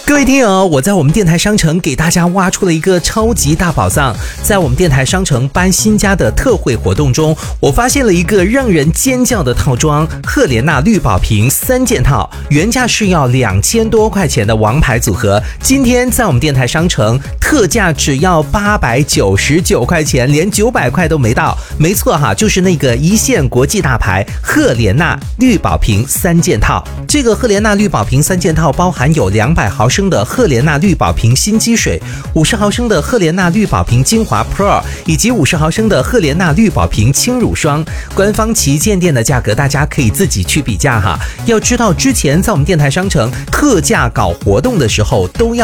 各位听友，我在我们电台商城给大家挖出了一个超级大宝藏。在我们电台商城搬新家的特惠活动中，我发现了一个让人尖叫的套装——赫莲娜绿宝瓶3件套，原价是要2000多块钱的王牌组合，今天在我们电台商城特价只要899块钱，连900块都没到。没错哈，就是那个一线国际大牌赫莲娜绿宝瓶3件套。这个赫莲娜绿宝瓶3件套包含有200毫升的赫莲娜绿宝瓶新积水，50毫升的赫莲娜绿宝瓶精华 Pro， 以及50毫升的赫莲娜绿宝瓶轻乳霜。官方旗舰店的价格大家可以自己去比价哈。要知道之前在我们电台商城特价搞活动的时候都要